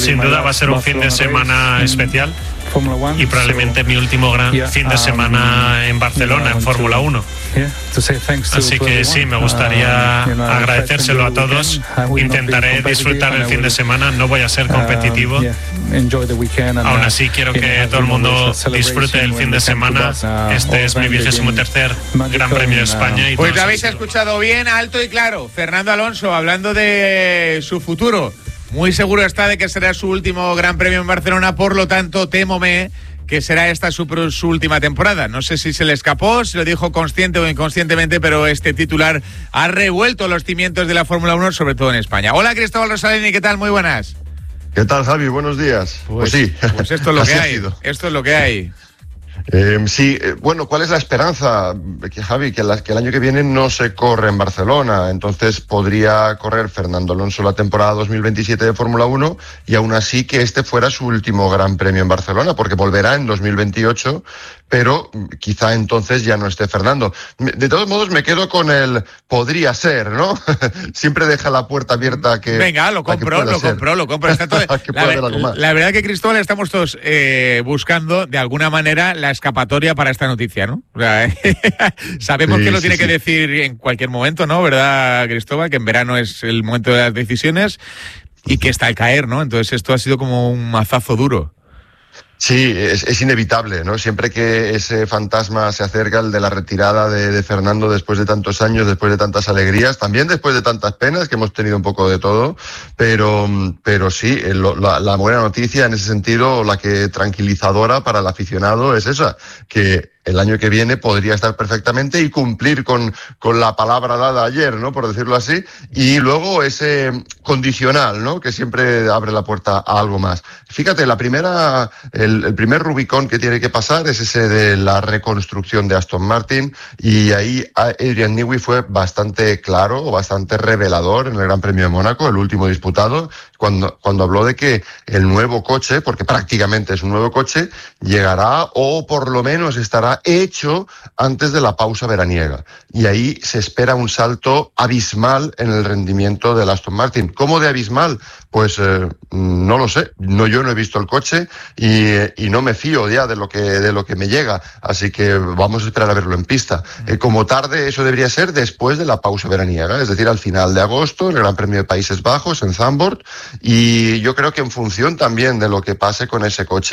sin duda va a ser un fin de semana especial y probablemente mi último gran fin de semana en Barcelona, en Fórmula 1. Así que sí, me gustaría agradecérselo a todos. Intentaré disfrutar el fin de semana, no voy a ser competitivo. Aún así quiero que todo el mundo disfrute el fin de semana. Este es mi 23º Gran Premio de España. Y pues lo habéis escuchado bien, alto y claro. Fernando Alonso hablando de su futuro. Muy seguro está de que será su último Gran Premio en Barcelona, por lo tanto, témome que será esta su última temporada. No sé si se le escapó, si lo dijo consciente o inconscientemente, pero este titular ha revuelto los cimientos de la Fórmula 1, sobre todo en España. Hola, Cristóbal Rosalini, ¿qué tal? Muy buenas. ¿Qué tal, Javi? Buenos días. Pues sí. Pues esto es lo que hay. Esto es lo que hay. Sí, bueno, ¿cuál es la esperanza, Javi? Que el año que viene no se corre en Barcelona, entonces podría correr Fernando Alonso la temporada 2027 de Fórmula 1 y aún así que este fuera su último Gran Premio en Barcelona, porque volverá en 2028, pero quizá entonces ya no esté Fernando. De todos modos me quedo con el podría ser, ¿no? Siempre deja la puerta abierta que... Venga, lo compro. Está todo... la verdad que, Cristóbal, estamos todos buscando de alguna manera la escapatoria para esta noticia, ¿no? O sea, sabemos que lo tiene que decir en cualquier momento, ¿no? ¿Verdad, Cristóbal? Que en verano es el momento de las decisiones y que está al caer, ¿no? Entonces esto ha sido como un mazazo duro. Sí, es inevitable, ¿no? Siempre que ese fantasma se acerca, el de la retirada de Fernando después de tantos años, después de tantas alegrías, también después de tantas penas, que hemos tenido un poco de todo, pero sí, la buena noticia en ese sentido, la que tranquilizadora para el aficionado es esa, que el año que viene podría estar perfectamente y cumplir con la palabra dada ayer, ¿no? Por decirlo así. Y luego ese condicional, ¿no? Que siempre abre la puerta a algo más. Fíjate, el primer Rubicón que tiene que pasar es ese de la reconstrucción de Aston Martin, y ahí Adrian Newey fue bastante claro, bastante revelador en el Gran Premio de Mónaco, el último disputado, cuando habló de que el nuevo coche, porque prácticamente es un nuevo coche, llegará o por lo menos estará hecho antes de la pausa veraniega. Y ahí se espera un salto abismal en el rendimiento del Aston Martin. ¿Cómo de abismal? Pues no lo sé. Yo no he visto el coche y no me fío ya de lo que me llega. Así que vamos a esperar a verlo en pista. Como tarde, eso debería ser después de la pausa veraniega, es decir, al final de agosto, en el Gran Premio de Países Bajos, en Zandvoort. Y yo creo que en función también de lo que pase con ese coche,